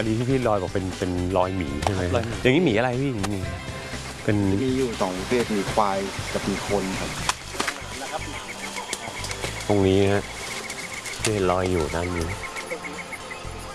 ดีที่พี่ลอยบอกเป็นรอยหมีใช่ไหมอย่างนี้หมีอะไรพี่นี่เป็นมีอยู่2ประเภทมีควายกับมีคนครับตรงนี้ฮะที่เห็นลอยอยู่ด้านนี้